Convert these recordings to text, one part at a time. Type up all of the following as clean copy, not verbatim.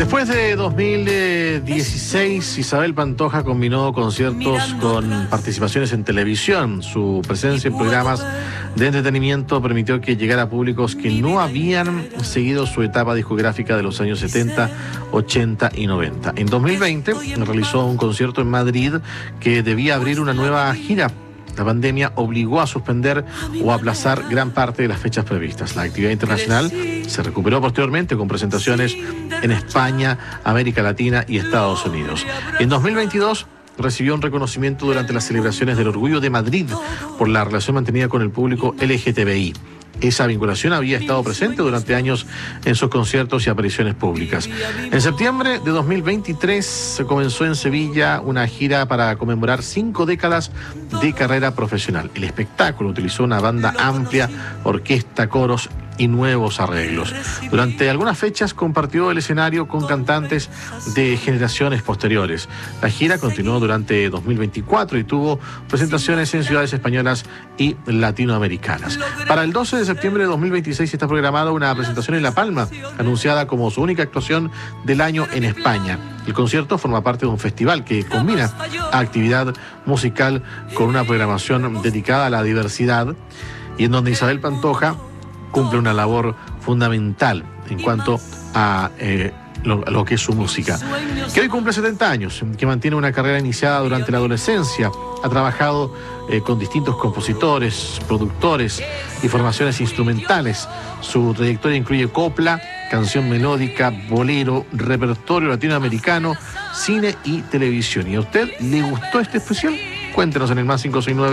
Después de 2016, Isabel Pantoja combinó conciertos con participaciones en televisión. Su presencia en programas de entretenimiento permitió que llegara a públicos que no habían seguido su etapa discográfica de los años 70, 80 y 90. En 2020 realizó un concierto en Madrid que debía abrir una nueva gira. La pandemia obligó a suspender o aplazar gran parte de las fechas previstas. La actividad internacional se recuperó posteriormente con presentaciones en España, América Latina y Estados Unidos. En 2022 recibió un reconocimiento durante las celebraciones del Orgullo de Madrid por la relación mantenida con el público LGTBI. Esa vinculación había estado presente durante años en sus conciertos y apariciones públicas. En septiembre de 2023 se comenzó en Sevilla una gira para conmemorar 5 décadas de carrera profesional. El espectáculo utilizó una banda amplia, orquesta, coros y nuevos arreglos. Durante algunas fechas compartió el escenario con cantantes de generaciones posteriores. La gira continuó durante 2024 y tuvo presentaciones en ciudades españolas y latinoamericanas. Para el 12 de septiembre de 2026 está programada una presentación en La Palma, anunciada como su única actuación del año en España. El concierto forma parte de un festival que combina actividad musical con una programación dedicada a la diversidad y en donde Isabel Pantoja cumple una labor fundamental en cuanto a lo que es su música, que hoy cumple 70 años, que mantiene una carrera iniciada durante la adolescencia. Ha trabajado con distintos compositores, productores y formaciones instrumentales. Su trayectoria incluye copla, canción melódica, bolero, repertorio latinoamericano, cine y televisión. ¿Y a usted le gustó este especial? Cuéntenos en el más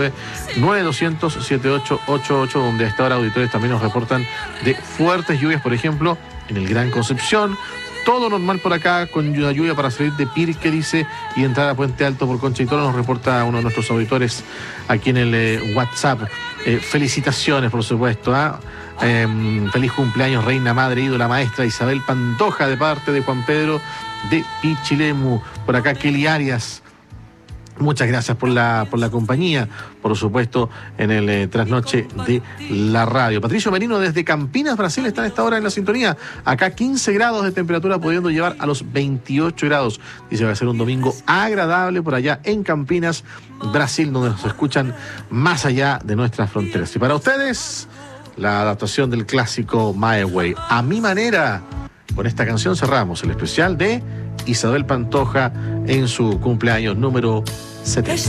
569-9200-7888, donde a esta hora auditores también nos reportan de fuertes lluvias, por ejemplo, en el Gran Concepción. Todo normal por acá, con una lluvia para salir de Pirque, dice, y entrar a Puente Alto por Concha y Toro, nos reporta uno de nuestros auditores aquí en el WhatsApp. Felicitaciones, por supuesto. Feliz cumpleaños, reina madre, ídola maestra Isabel Pantoja, de parte de Juan Pedro de Pichilemu. Por acá, Kelly Arias. Muchas gracias por la compañía, por supuesto, en el trasnoche de la radio. Patricio Merino desde Campinas, Brasil, está a esta hora en la sintonía. Acá 15 grados de temperatura, pudiendo llevar a los 28 grados. Dice que va a ser un domingo agradable por allá en Campinas, Brasil, donde nos escuchan más allá de nuestras fronteras. Y para ustedes, la adaptación del clásico My Way. A mi manera, con esta canción cerramos el especial de Isabel Pantoja en su cumpleaños número 70.